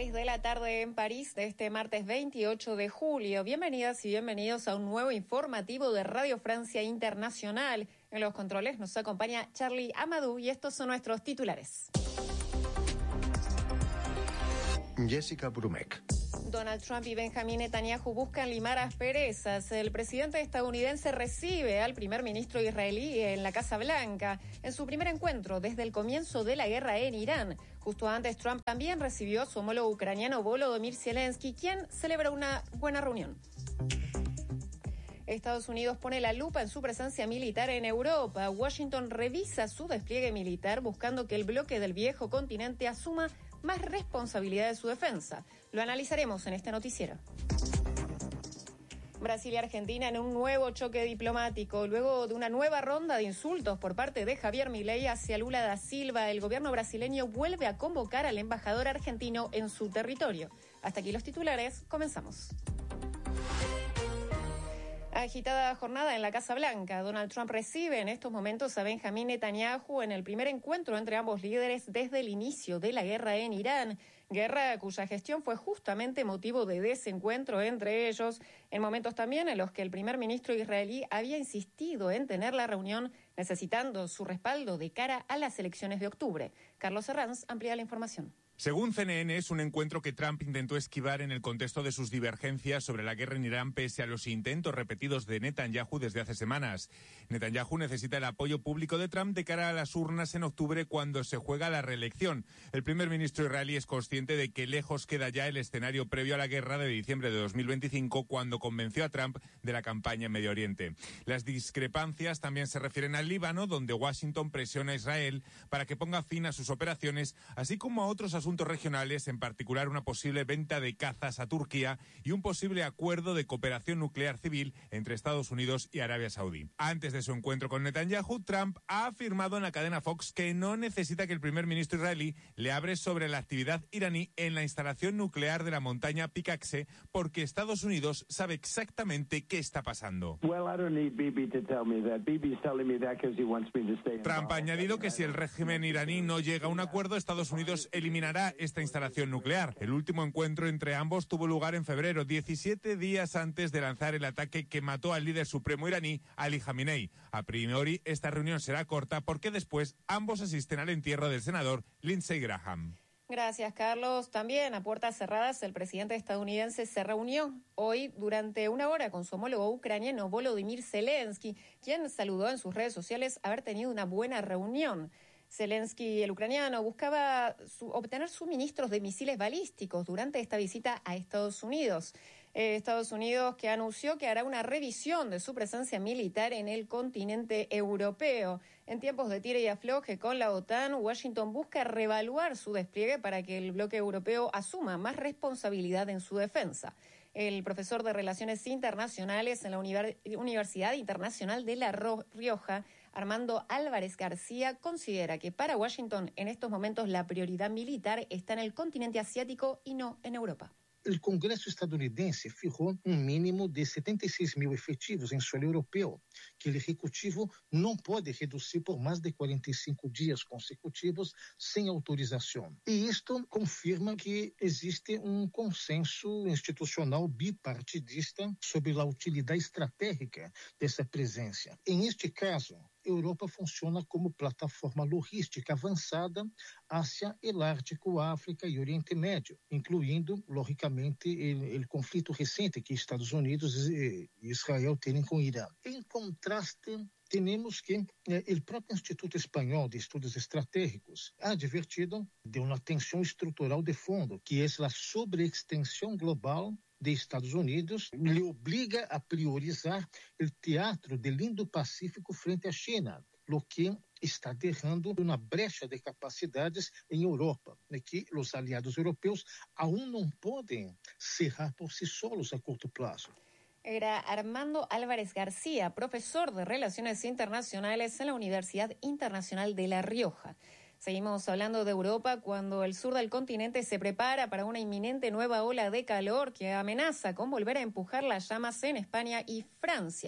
6 de la tarde en París de este martes 28 de julio. Bienvenidas y bienvenidos a un nuevo informativo de Radio Francia Internacional. En los controles nos acompaña Charlie Amadou y estos son nuestros titulares. Jessica Brumeck. Donald Trump y Benjamín Netanyahu buscan limar asperezas. El presidente estadounidense recibe al primer ministro israelí en la Casa Blanca en su primer encuentro desde el comienzo de la guerra en Irán. Justo antes, Trump también recibió a su homólogo ucraniano Volodymyr Zelensky, quien celebra una buena reunión. Estados Unidos pone la lupa en su presencia militar en Europa. Washington revisa su despliegue militar buscando que el bloque del viejo continente asuma más responsabilidad de su defensa. Lo analizaremos en este noticiero. Brasil y Argentina en un nuevo choque diplomático. Luego de una nueva ronda de insultos por parte de Javier Milei hacia Lula da Silva, el gobierno brasileño vuelve a convocar al embajador argentino en su territorio. Hasta aquí los titulares, comenzamos. Agitada jornada en la Casa Blanca. Donald Trump recibe en estos momentos a Benjamín Netanyahu en el primer encuentro entre ambos líderes desde el inicio de la guerra en Irán. Guerra cuya gestión fue justamente motivo de desencuentro entre ellos, en momentos también en los que el primer ministro israelí había insistido en tener la reunión necesitando su respaldo de cara a las elecciones de octubre. Carlos Herranz amplía la información. Según CNN, es un encuentro que Trump intentó esquivar en el contexto de sus divergencias sobre la guerra en Irán pese a los intentos repetidos de Netanyahu desde hace semanas. Netanyahu necesita el apoyo público de Trump de cara a las urnas en octubre cuando se juega la reelección. El primer ministro israelí es consciente de que lejos queda ya el escenario previo a la guerra de diciembre de 2025 cuando convenció a Trump de la campaña en Medio Oriente. Las discrepancias también se refieren al Líbano, donde Washington presiona a Israel para que ponga fin a sus operaciones, así como a otros asuntos regionales, en particular una posible venta de cazas a Turquía y un posible acuerdo de cooperación nuclear civil entre Estados Unidos y Arabia Saudí. Antes de su encuentro con Netanyahu, Trump ha afirmado en la cadena Fox que no necesita que el primer ministro israelí le hable sobre la actividad iraní en la instalación nuclear de la montaña Picacse porque Estados Unidos sabe exactamente qué está pasando. Trump ha añadido que si el régimen iraní no llega a un acuerdo, Estados Unidos eliminará esta instalación nuclear. El último encuentro entre ambos tuvo lugar en febrero, 17 días antes de lanzar el ataque que mató al líder supremo iraní, Ali Khamenei. A priori, esta reunión será corta porque después ambos asisten al entierro del senador Lindsey Graham. Gracias, Carlos. También a puertas cerradas, el presidente estadounidense se reunió hoy durante una hora con su homólogo ucraniano Volodymyr Zelensky, quien saludó en sus redes sociales haber tenido una buena reunión. Zelensky, el ucraniano, buscaba obtener suministros de misiles balísticos durante esta visita a Estados Unidos. Estados Unidos que anunció que hará una revisión de su presencia militar en el continente europeo. En tiempos de tira y afloje con la OTAN, Washington busca reevaluar su despliegue para que el bloque europeo asuma más responsabilidad en su defensa. El profesor de Relaciones Internacionales en la Universidad Internacional de La Rioja, Armando Álvarez García, considera que para Washington en estos momentos la prioridad militar está en el continente asiático y no en Europa. El Congreso estadounidense fijó un mínimo de 76.000 efectivos en suelo europeo, que el Ejecutivo no puede reducir por más de 45 días consecutivos sin autorización. Y esto confirma que existe un consenso institucional bipartidista sobre la utilidad estratégica de esa presencia. En este caso, Europa funciona como plataforma logística avançada hacia el Ártico, África y Oriente Médio, incluindo, lógicamente, el conflito reciente que Estados Unidos e Israel tienen con Irán. En contraste, tenemos que el propio Instituto Espanhol de Estudos Estratégicos ha advertido de una tensión estructural de fondo, que es la sobreextensión global de Estados Unidos, le obliga a priorizar el teatro del Indo-Pacífico frente a China, lo que está dejando una brecha de capacidades en Europa, que los aliados europeos aún no pueden cerrar por sí solos a corto plazo. Era Armando Álvarez García, profesor de Relaciones Internacionales en la Universidad Internacional de La Rioja. Seguimos hablando de Europa cuando el sur del continente se prepara para una inminente nueva ola de calor que amenaza con volver a empujar las llamas en España y Francia.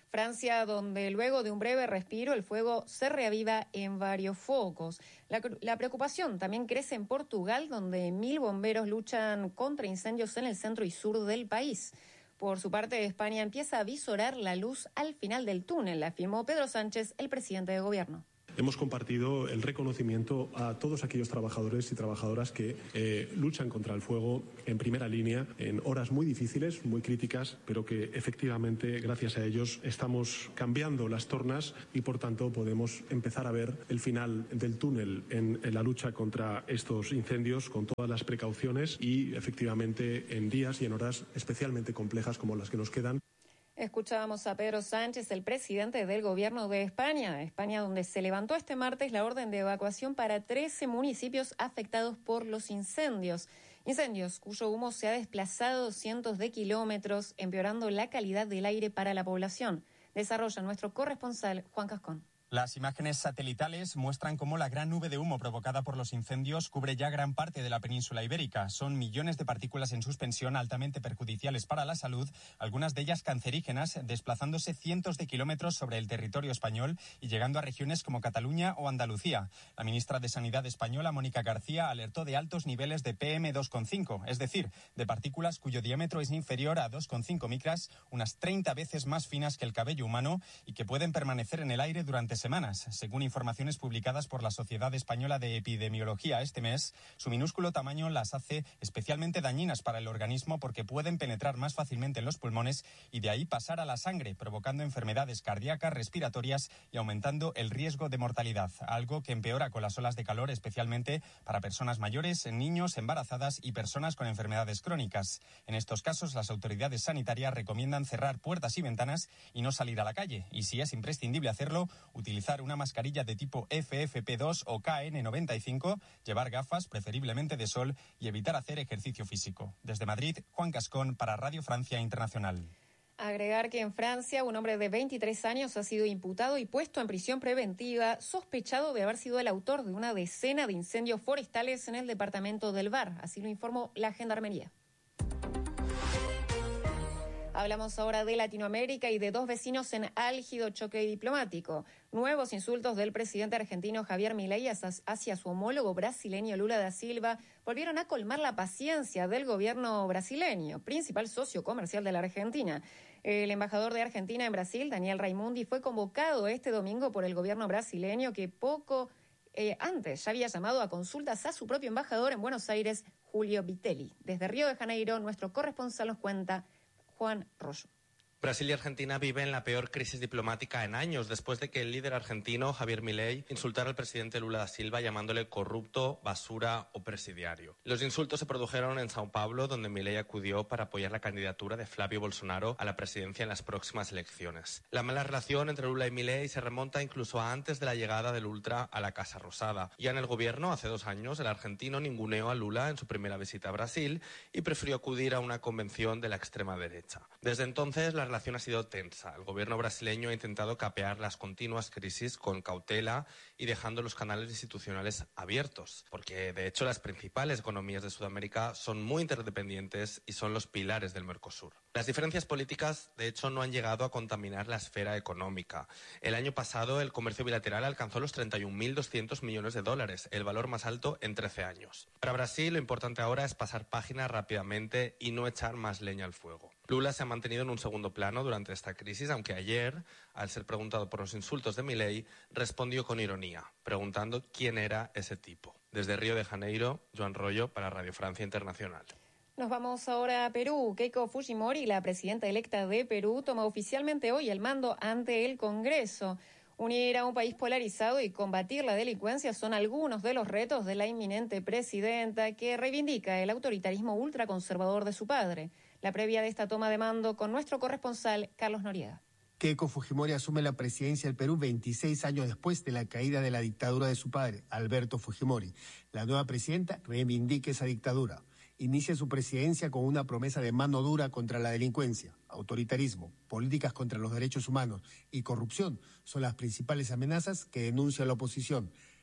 Francia, donde luego de un breve respiro el fuego se reaviva en varios focos. La preocupación también crece en Portugal, donde 1.000 bomberos luchan contra incendios en el centro y sur del país. Por su parte, España empieza a visorar la luz al final del túnel, afirmó Pedro Sánchez, el presidente de gobierno. Hemos compartido el reconocimiento a todos aquellos trabajadores y trabajadoras que luchan contra el fuego en primera línea en horas muy difíciles, muy críticas, pero que efectivamente gracias a ellos estamos cambiando las tornas y por tanto podemos empezar a ver el final del túnel en la lucha contra estos incendios con todas las precauciones y efectivamente en días y en horas especialmente complejas como las que nos quedan. Escuchábamos a Pedro Sánchez, el presidente del gobierno de España, donde se levantó este martes la orden de evacuación para 13 municipios afectados por los incendios. Incendios cuyo humo se ha desplazado cientos de kilómetros, empeorando la calidad del aire para la población. Desarrolla nuestro corresponsal Juan Cascón. Las imágenes satelitales muestran cómo la gran nube de humo provocada por los incendios cubre ya gran parte de la península ibérica. Son millones de partículas en suspensión altamente perjudiciales para la salud, algunas de ellas cancerígenas, desplazándose cientos de kilómetros sobre el territorio español y llegando a regiones como Cataluña o Andalucía. La ministra de Sanidad española, Mónica García, alertó de altos niveles de PM2,5, es decir, de partículas cuyo diámetro es inferior a 2,5 micras, unas 30 veces más finas que el cabello humano y que pueden permanecer en el aire durante semanas. Según informaciones publicadas por la Sociedad Española de Epidemiología este mes, su minúsculo tamaño las hace especialmente dañinas para el organismo porque pueden penetrar más fácilmente en los pulmones y de ahí pasar a la sangre, provocando enfermedades cardíacas, respiratorias y aumentando el riesgo de mortalidad, algo que empeora con las olas de calor, especialmente para personas mayores, niños, embarazadas y personas con enfermedades crónicas. En estos casos, las autoridades sanitarias recomiendan cerrar puertas y ventanas y no salir a la calle, y si es imprescindible hacerlo, utilizar una mascarilla de tipo FFP2 o KN95, llevar gafas, preferiblemente de sol, y evitar hacer ejercicio físico. Desde Madrid, Juan Cascón para Radio Francia Internacional. Agregar que en Francia un hombre de 23 años ha sido imputado y puesto en prisión preventiva, sospechado de haber sido el autor de una decena de incendios forestales en el departamento del Var. Así lo informó la Gendarmería. Hablamos ahora de Latinoamérica y de dos vecinos en álgido choque diplomático. Nuevos insultos del presidente argentino Javier Milei hacia su homólogo brasileño Lula da Silva volvieron a colmar la paciencia del gobierno brasileño, principal socio comercial de la Argentina. El embajador de Argentina en Brasil, Daniel Raimundi, fue convocado este domingo por el gobierno brasileño que poco antes ya había llamado a consultas a su propio embajador en Buenos Aires, Julio Vitelli. Desde Río de Janeiro, nuestro corresponsal nos cuenta Juan Rosso. Brasil y Argentina viven la peor crisis diplomática en años, después de que el líder argentino, Javier Milei, insultara al presidente Lula da Silva llamándole corrupto, basura o presidiario. Los insultos se produjeron en Sao Paulo, donde Milei acudió para apoyar la candidatura de Flavio Bolsonaro a la presidencia en las próximas elecciones. La mala relación entre Lula y Milei se remonta incluso a antes de la llegada del Ultra a la Casa Rosada. Ya en el gobierno, hace 2 años, el argentino ninguneó a Lula en su primera visita a Brasil y prefirió acudir a una convención de la extrema derecha. Desde entonces, la relación ha sido tensa. El gobierno brasileño ha intentado capear las continuas crisis con cautela y dejando los canales institucionales abiertos, porque de hecho las principales economías de Sudamérica son muy interdependientes y son los pilares del Mercosur. Las diferencias políticas, de hecho, no han llegado a contaminar la esfera económica. El año pasado, el comercio bilateral alcanzó los 31.200 millones de dólares, el valor más alto en 13 años. Para Brasil, lo importante ahora es pasar página rápidamente y no echar más leña al fuego. Lula se ha mantenido en un segundo plano durante esta crisis, aunque ayer, al ser preguntado por los insultos de Milei, respondió con ironía, preguntando quién era ese tipo. Desde Río de Janeiro, Joan Rollo para Radio Francia Internacional. Nos vamos ahora a Perú. Keiko Fujimori, la presidenta electa de Perú, toma oficialmente hoy el mando ante el Congreso. Unir a un país polarizado y combatir la delincuencia son algunos de los retos de la inminente presidenta, que reivindica el autoritarismo ultraconservador de su padre. La previa de esta toma de mando con nuestro corresponsal, Carlos Noriega. Keiko Fujimori asume la presidencia del Perú 26 años después de la caída de la dictadura de su padre, Alberto Fujimori. La nueva presidenta reivindica esa dictadura. Inicia su presidencia con una promesa de mano dura contra la delincuencia, autoritarismo, políticas contra los derechos humanos y corrupción son las principales amenazas que denuncia la oposición.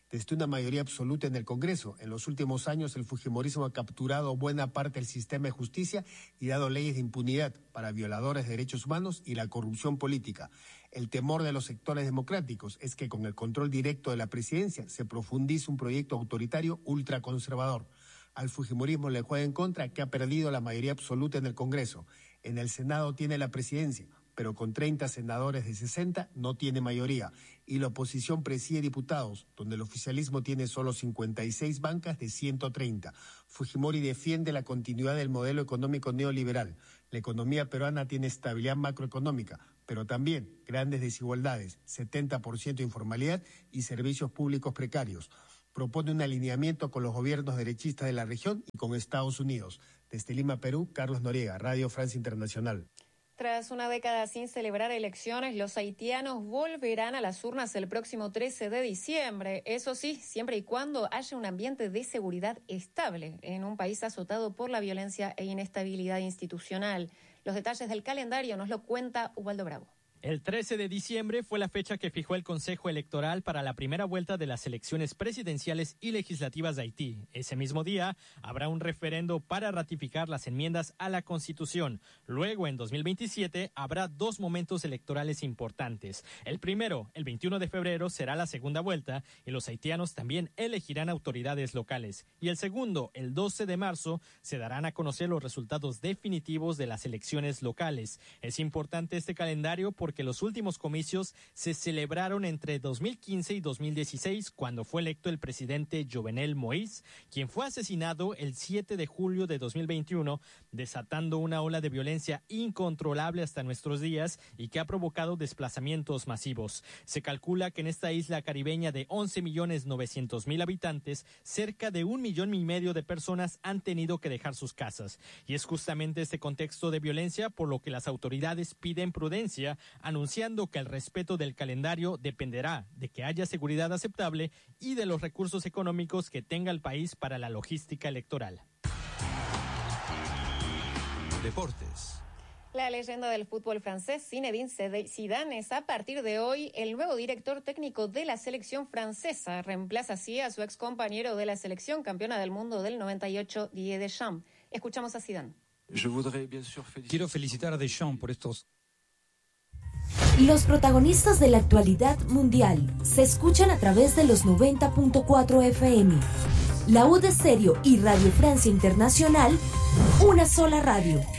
desde una mayoría absoluta en el Congreso. En los últimos años, el fujimorismo ha capturado buena parte del sistema de justicia y dado leyes de impunidad para violadores de derechos humanos y la corrupción política. El temor de los sectores democráticos es que con el control directo de la presidencia se profundice un proyecto autoritario ultraconservador. Al fujimorismo le juega en contra que ha perdido la mayoría absoluta en el Congreso. En el Senado tiene la presidencia, pero con 30 senadores de 60 no tiene mayoría. Y la oposición preside diputados, donde el oficialismo tiene solo 56 bancas de 130. Fujimori defiende la continuidad del modelo económico neoliberal. La economía peruana tiene estabilidad macroeconómica, pero también grandes desigualdades, 70% de informalidad y servicios públicos precarios. Propone un alineamiento con los gobiernos derechistas de la región y con Estados Unidos. Desde Lima, Perú, Carlos Noriega, Radio Francia Internacional. Tras una década sin celebrar elecciones, los haitianos volverán a las urnas el próximo 13 de diciembre. Eso sí, siempre y cuando haya un ambiente de seguridad estable en un país azotado por la violencia e inestabilidad institucional. Los detalles del calendario nos lo cuenta Ubaldo Bravo. El 13 de diciembre fue la fecha que fijó el Consejo Electoral para la primera vuelta de las elecciones presidenciales y legislativas de Haití. Ese mismo día habrá un referendo para ratificar las enmiendas a la Constitución. Luego, en 2027, habrá 2 momentos electorales importantes. El primero, el 21 de febrero, será la segunda vuelta y los haitianos también elegirán autoridades locales. Y el segundo, el 12 de marzo, se darán a conocer los resultados definitivos de las elecciones locales. Es importante este calendario porque los últimos comicios se celebraron entre 2015 y 2016, cuando fue electo el presidente Jovenel Moïse, quien fue asesinado el 7 de julio de 2021, desatando una ola de violencia incontrolable hasta nuestros días y que ha provocado desplazamientos masivos. Se calcula que en esta isla caribeña de 11.900.000 habitantes, cerca de 1,5 millones de personas han tenido que dejar sus casas. Y es justamente este contexto de violencia por lo que las autoridades piden prudencia, anunciando que el respeto del calendario dependerá de que haya seguridad aceptable y de los recursos económicos que tenga el país para la logística electoral. Deportes. La leyenda del fútbol francés, Zinedine Zidane, es a partir de hoy el nuevo director técnico de la selección francesa. Reemplaza así a su ex compañero de la selección campeona del mundo del 98, Didier Deschamps. Escuchamos a Zidane. Quiero felicitar a Deschamps por estos. Los protagonistas de la actualidad mundial se escuchan a través de los 90.4 FM. La U de Stereo y Radio Francia Internacional, una sola radio.